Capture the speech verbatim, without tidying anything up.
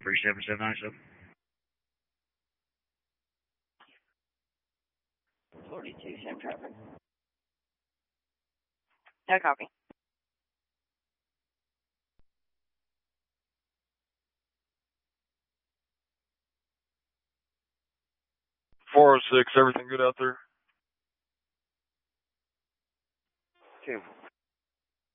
three seven seven nine seven. forty-two, same traffic. No copy. four oh six, everything good out there? Two.